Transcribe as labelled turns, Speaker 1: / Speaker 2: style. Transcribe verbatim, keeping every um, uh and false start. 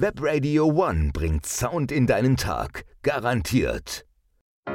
Speaker 1: Webradio One bringt Sound in deinen Tag. Garantiert.